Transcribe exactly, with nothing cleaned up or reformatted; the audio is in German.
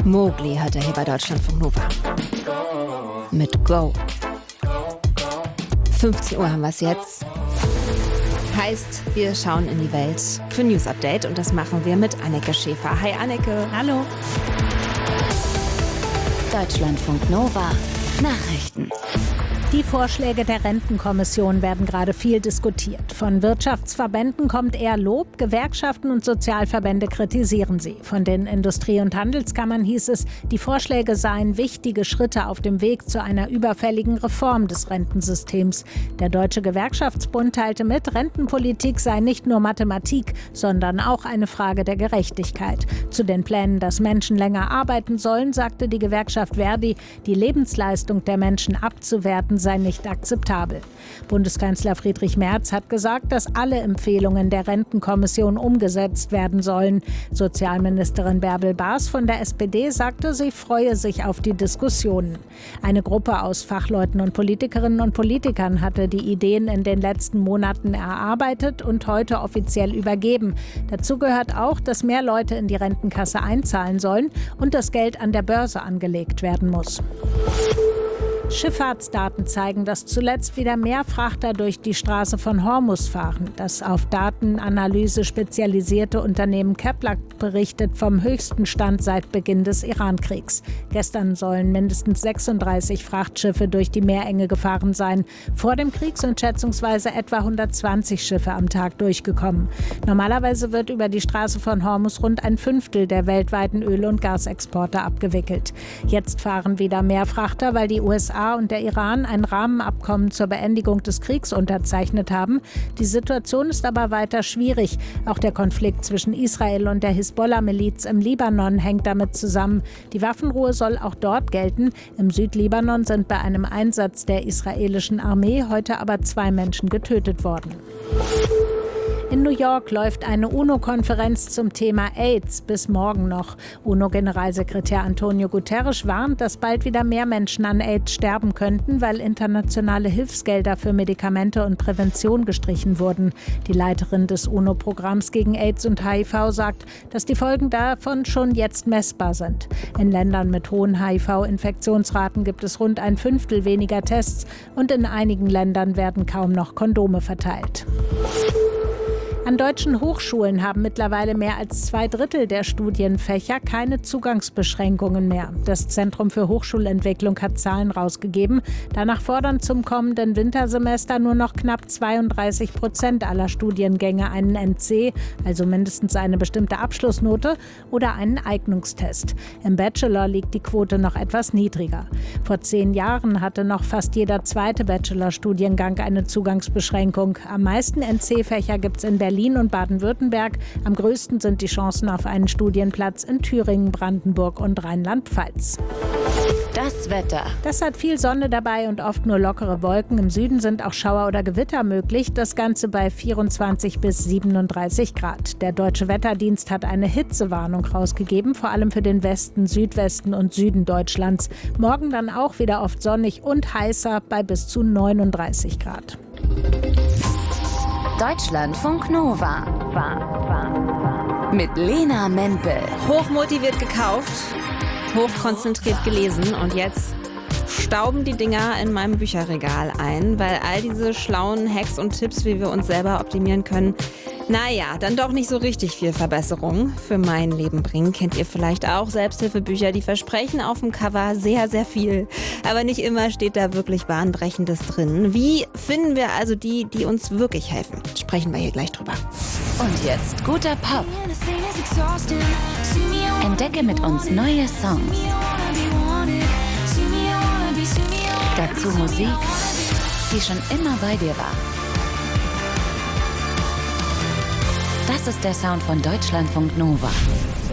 Mowgli hört er hier bei Deutschlandfunk Nova. Mit Go. fünfzehn Uhr haben wir es jetzt. Heißt, wir schauen in die Welt für News Update und das machen wir mit Anneke Schäfer. Hi Anneke. Hallo. Deutschlandfunk Nova Nachrichten. Die Vorschläge der Rentenkommission werden gerade viel diskutiert. Von Wirtschaftsverbänden kommt eher Lob, Gewerkschaften und Sozialverbände kritisieren sie. Von den Industrie- und Handelskammern hieß es, die Vorschläge seien wichtige Schritte auf dem Weg zu einer überfälligen Reform des Rentensystems. Der Deutsche Gewerkschaftsbund teilte mit, Rentenpolitik sei nicht nur Mathematik, sondern auch eine Frage der Gerechtigkeit. Zu den Plänen, dass Menschen länger arbeiten sollen, sagte die Gewerkschaft Verdi, die Lebensleistung der Menschen abzuwerten sei nicht akzeptabel. Bundeskanzler Friedrich Merz hat gesagt, dass alle Empfehlungen der Rentenkommission umgesetzt werden sollen. Sozialministerin Bärbel Baas von der S P D sagte, sie freue sich auf die Diskussionen. Eine Gruppe aus Fachleuten und Politikerinnen und Politikern hatte die Ideen in den letzten Monaten erarbeitet und heute offiziell übergeben. Dazu gehört auch, dass mehr Leute in die Rentenkasse einzahlen sollen und das Geld an der Börse angelegt werden muss. Schifffahrtsdaten zeigen, dass zuletzt wieder mehr Frachter durch die Straße von Hormuz fahren. Das auf Datenanalyse spezialisierte Unternehmen Kepler berichtet vom höchsten Stand seit Beginn des Irankriegs. Gestern sollen mindestens sechsunddreißig Frachtschiffe durch die Meerenge gefahren sein. Vor dem Krieg sind schätzungsweise etwa hundertzwanzig Schiffe am Tag durchgekommen. Normalerweise wird über die Straße von Hormuz rund ein Fünftel der weltweiten Öl- und Gasexporte abgewickelt. Jetzt fahren wieder mehr Frachter, weil die U S A und der Iran ein Rahmenabkommen zur Beendigung des Kriegs unterzeichnet haben. Die Situation ist aber weiter schwierig. Auch der Konflikt zwischen Israel und der Hisbollah-Miliz im Libanon hängt damit zusammen. Die Waffenruhe soll auch dort gelten. Im Südlibanon sind bei einem Einsatz der israelischen Armee heute aber zwei Menschen getötet worden. In New York läuft eine UNO-Konferenz zum Thema AIDS bis morgen noch. UNO-Generalsekretär Antonio Guterres warnt, dass bald wieder mehr Menschen an AIDS sterben könnten, weil internationale Hilfsgelder für Medikamente und Prävention gestrichen wurden. Die Leiterin des UNO-Programms gegen AIDS und H I V sagt, dass die Folgen davon schon jetzt messbar sind. In Ländern mit hohen H I V-Infektionsraten gibt es rund ein Fünftel weniger Tests und in einigen Ländern werden kaum noch Kondome verteilt. An deutschen Hochschulen haben mittlerweile mehr als zwei Drittel der Studienfächer keine Zugangsbeschränkungen mehr. Das Zentrum für Hochschulentwicklung hat Zahlen rausgegeben. Danach fordern zum kommenden Wintersemester nur noch knapp zweiunddreißig Prozent aller Studiengänge einen N C, also mindestens eine bestimmte Abschlussnote oder einen Eignungstest. Im Bachelor liegt die Quote noch etwas niedriger. Vor zehn Jahren hatte noch fast jeder zweite Bachelorstudiengang eine Zugangsbeschränkung. Am meisten N C-Fächer gibt es in Berlin und Baden-Württemberg. Am größten sind die Chancen auf einen Studienplatz in Thüringen, Brandenburg und Rheinland-Pfalz. Das Wetter. Das hat viel Sonne dabei und oft nur lockere Wolken. Im Süden sind auch Schauer oder Gewitter möglich. Das Ganze bei vierundzwanzig bis siebenunddreißig Grad. Der Deutsche Wetterdienst hat eine Hitzewarnung rausgegeben, vor allem für den Westen, Südwesten und Süden Deutschlands. Morgen dann auch wieder oft sonnig und heißer bei bis zu neununddreißig Grad. Deutschlandfunk Nova. Mit Lena Mempel. Hochmotiviert gekauft, hochkonzentriert gelesen und jetzt stauben die Dinger in meinem Bücherregal ein, weil all diese schlauen Hacks und Tipps, wie wir uns selber optimieren können, naja, dann doch nicht so richtig viel Verbesserung für mein Leben bringen. Kennt ihr vielleicht auch Selbsthilfebücher, die versprechen auf dem Cover sehr, sehr viel. Aber nicht immer steht da wirklich Bahnbrechendes drin. Wie finden wir also die, die uns wirklich helfen? Sprechen wir hier gleich drüber. Und jetzt guter Pop. Entdecke mit uns neue Songs. Dazu Musik, die schon immer bei dir war. Das ist der Sound von Deutschlandfunk Nova.